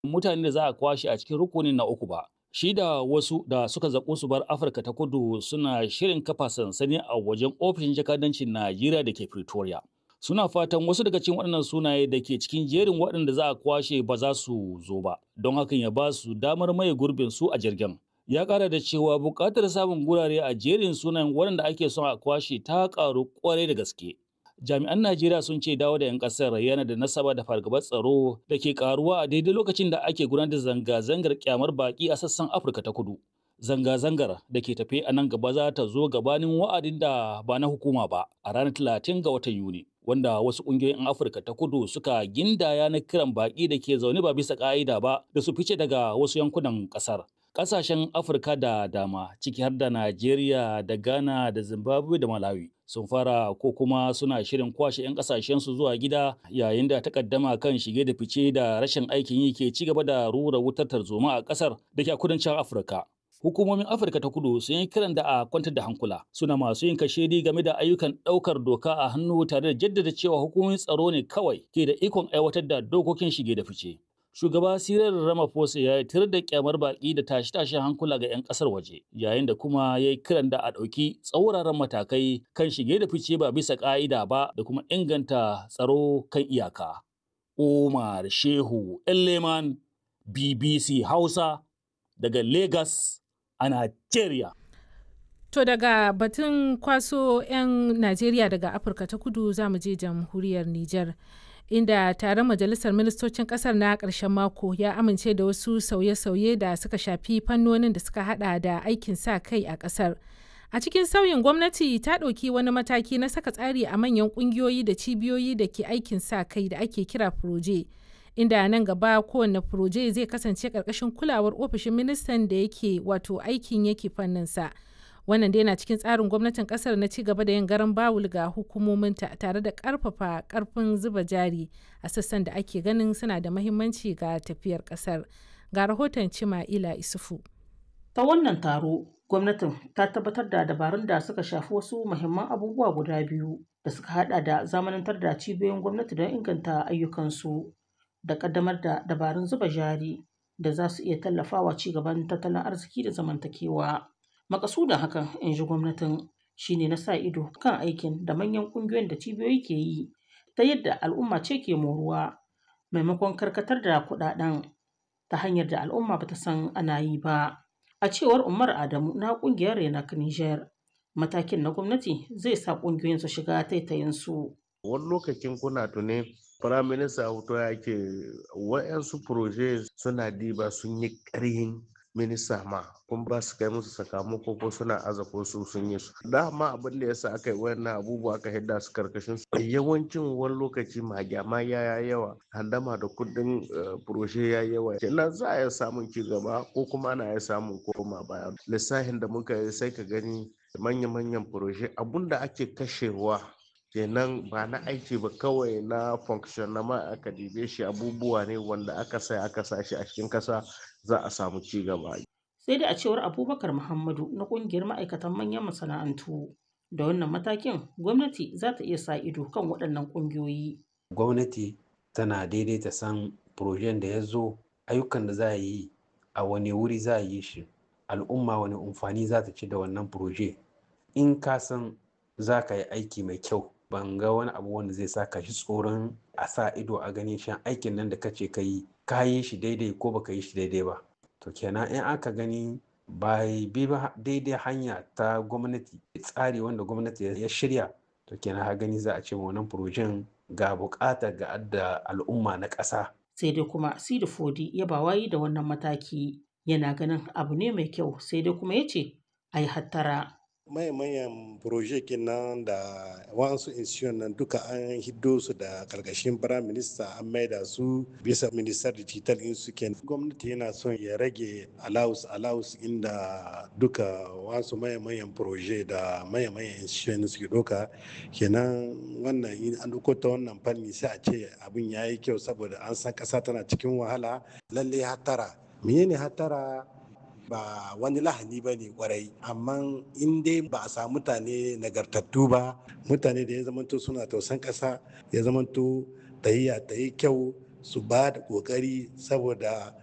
mutane da za a kwashe a cikin rukunin na uku ba. Shi da wasu da suka zaƙo su bar Afirka ta Kudu suna shirin kafa sansani a wajen ofishin jakadancin Najeriya da ke Pretoria. Suna fatan wasu daga cikin waɗannan sunaye da ke cikin jerin waɗanda za a kwashe ba za su zo ba, don hakan ya ba su damar maye gurbin su a jirgin. Ya ƙara da cewa buƙatar samun gurare a jerin sunayen waɗanda ake son a kwashe ta ƙaru ƙwarai da gaske. Jami'an Najeriya sun ce dawo da 'yan ƙasar yana da nasaba da fargabar tsaro da ke ƙaruwa a daidai lokacin da ake gudanar da zanga-zangar kyamar baƙi a sassan Afirka ta Kudu. Zanga-zangar da ke tafe a nan gaba za ta zo gabanin wa'adin da ba na hukuma ba a ranar 30 ga watan Yuni, wanda wasu ƙungiyoyin Afirka ta Kudu suka gindaya na kiran baƙi da ke zaune ba bisa ƙa'ida ba da su fice daga wasu yankunan ƙasar. Ƙasashen Afirka da dama, ciki har da Najeriya da Ghana da Zimbabwe da Malawi, sun fara ko kuma suna shirin kwashe 'yan ƙasashensu zuwa gida yayin da takaddama kan shige da fice da rashin aikin yi ke ci gaba da rura wutar tarzoma a ƙasar da ke a kudancin Afirka. Hukumomin Afirka ta Kudu sun yi kiran da a kwantar da hankula, suna masu yin kashedi game da ayyukan ɗaukar doka a hannu tare da jaddada cewa hukumomin tsaro ne kawai ke da ikon aiwatar da dokokin shige da fice. Shugaba Cyril Ramaphosa ya yi tir da kyamar baƙi da tashe-tashen hankula ga 'yan ƙasar waje, yayin da kuma ya yi kiran da a ɗauki tsauraran matakai kan shige da fice ba bisa ƙa'ida ba da kuma inganta tsaro kan iyaka. Umar Shehu Elleman, BBC Hausa, daga Lagos a Najeriya. To daga batun kwaso 'yan Najeriya daga Afirka ta Kudu za mu je jamhuriyar Nijar. Inda taron majalisar ministocin kasar na ƙarshen mako ya amince da wasu sauye-sauye da suka shafi fannonin da suka hada da aikin sa kai a ƙasar. A cikin sauyin gwamnati ta ɗauki wani mataki na saka tsari a manyan ƙungiyoyi da cibiyoyi da ke aikin sa kai da ake kira Proje. Inda nan gaba kowane Proje zai kasance ƙarƙashin kulawar ofishin ministan da yake wato aikin yake fanninsa. Wannan dai na cikin tsarin gwamnatin kasar na ci gaba da yin garan bawul ga hukumominta tare da karfafa karfin zuba jari a sassan da ake ganin suna da mahimmanci ga tafiyar kasar. Ga rahoton Cima'ila Isufu. Ta wannan taro, gwamnatin ta tabbatar da dabarun da suka shafi wasu muhimman abubuwa guda biyu da suka hada da zamanantar da cibiyoyin gwamnati don inganta ayyukansu da kaddamar da dabarun zuba jari da za su iya tallafawa ci gaban tattalin arziki da zamantakewa. Makasudin hakan, in ji gwamnatin, shine na sa ido kan aikin da manyan ƙungiyoyin da cibiyoyi ke yi ta yadda al'umma ce ke moruwa maimakon karkatar da kuɗaɗen ta hanyar da al'umma bata san ana yi ba. A cewar Umar Adamu na ƙungiyar Renak Niger, matakin na gwamnati zai sa ƙungiyoyin su shiga taitayinsu. Wani lokacin kuna tune firaminista hoto ya ke wa'yansu proje suna diba sun yi ƙarhin minista ma kun ba su kai musu sakamako ko suna aza ko su sun yi su dama abin da yasa aka yi wannan abubuwa aka hidda su karkashin su yawancin wani lokaci magyama ya yawa handama da kudin furoshe ya yawa kenan za a iya samun ci gaba ko kuma ana iya samun koma baya lissafin da muka yi sai ka gani manya-manyan furoshe abun da ake kashewa kenan ba na aiki ba kawai na function na ma aka dibe shi abubuwa ne wanda aka sa shi a cikin kasa za a samu ci gaba. Sai dai a cewar Abubakar Muhammadu na kungiyar ma'aikatan manyan masana'antu da wannan matakin gwamnati za ta iya sa ido kan waɗannan ƙungiyoyi. Gwamnati tana daidaita san projen da ya zo ayyukan da za a yi a wani wuri za a yi shi al'umma wani amfani za ta ci da wannan proje in ka san za ka yi aiki mai kyau ban ga wani abu wanda zai sa ka shi tsoron a sa ido a ganin shan aikin nan da kace ka yi shi daidai ko baka yi shi daidai ba to kenan in aka gani bai bi ba daidai hanya ta gwamnati tsari wanda gwamnati ya shirya to kenan ha gani za a ce wannan projen ga bukata ga adda al'umma na ƙasa. Sai dai kuma Sidi Fodi ya ba wayi da wannan mataki yana ganin abu ne mai kyau sai dai kuma ya ce a yi hattara. Mayan proje kenan da wasu institution nan duka an hiddo su da karkashin prime minister an maida su bisa minister digital in su ken gwamnati yana son ya rage allowance inda duka wasu mayan proje da mayan institution suke doka kenan wannan in an duko ta wannan fanni sai a ce abin yayi kyau saboda an san kasa tana cikin wahala lalle hatara menene hatara ba wani lahani ba ne kwarai amma in dai ba a samu mutane nagartattu ba mutane da ya zamanto suna tausan ƙasa ya zamanto tahiya ta yi kyau su ba da ƙoƙari saboda